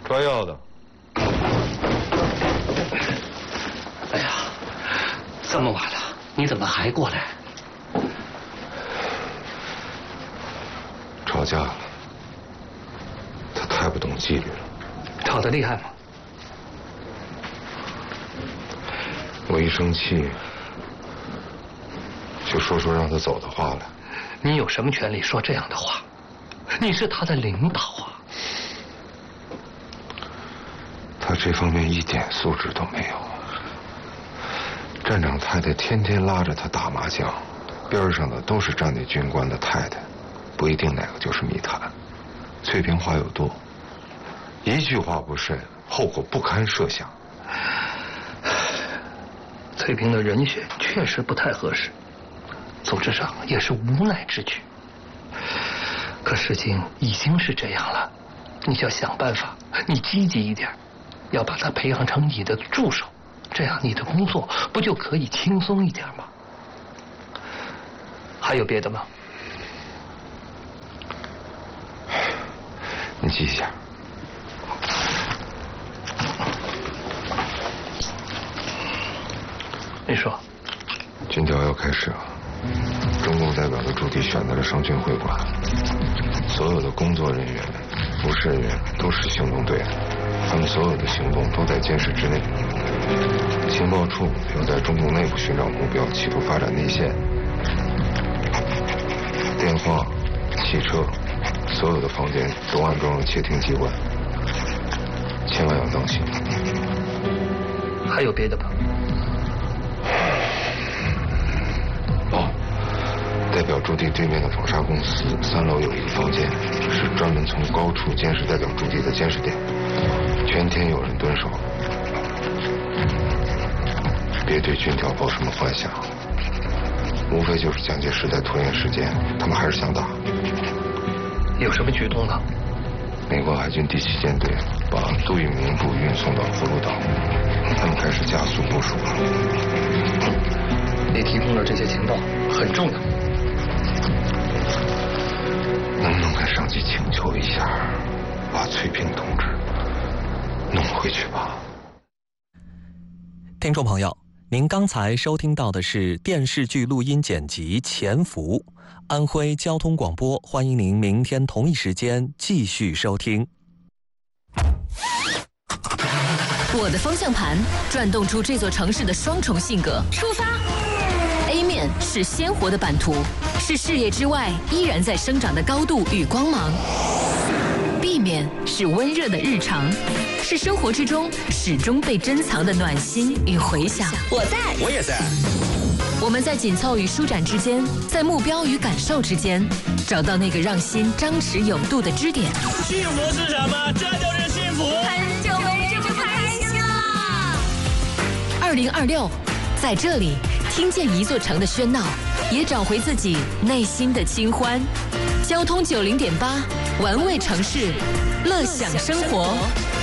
抓药的。 哎呀，这么晚了，你怎么还过来？ 吵架了，他太不懂纪律了。 吵得厉害吗？ 我一生气，就说让他走的话来。 你有什么权利说这样的话？你是他的领导啊！ 他这方面一点素质都没有。站长太太天天拉着他打麻将，边上的都是战地军官的太太，不一定哪个就是密探。翠萍话又多，一句话不慎，后果不堪设想。 翠萍的人选确实不太合适，组织上也是无奈之举。可事情已经是这样了，你就要想办法，你积极一点，要把他培养成你的助手，这样你的工作不就可以轻松一点吗？还有别的吗？ 你记一下。 你说。 军调要开始了，中共代表的驻地选在了上军会馆，所有的工作人员、服侍人员都是行动队的，他们所有的行动都在监视之内。情报处要在中共内部寻找目标，企图发展内线。电话、汽车，所有的房间都安装了窃听机关，千万要当心。 还有别的吧？ 代表驻地对面的纺纱公司3楼有一个房间，是专门从高处监视代表驻地的监视点，全天有人蹲守。别对军调抱什么幻想，无非就是蒋介石在拖延时间，他们还是想打。 有什么举动呢？ 美国海军第7舰队把杜聿明部运送到葫芦岛，他们开始加速部署了。 你提供的这些情报很重要。 能不能跟上级请求一下，把翠萍同志弄回去吧？ 听众朋友，您刚才收听到的是电视剧录音剪辑《潜伏》，安徽交通广播，欢迎您明天同一时间继续收听。 我的方向盘转动出这座城市的双重性格。出发。A 面是鲜活的版图，是事业之外依然在生长的高度与光芒。B 面是温热的日常，是生活之中始终被珍藏的暖心与回响。 我在， 我也在。 我们在紧凑与舒展之间，在目标与感受之间，找到那个让心张弛有度的支点。 幸福是什么？这就是幸福。 很久没这么开心了。 2026，在这里听见一座城的喧闹，也找回自己内心的清欢。交通90.8，玩味城市，乐享生活。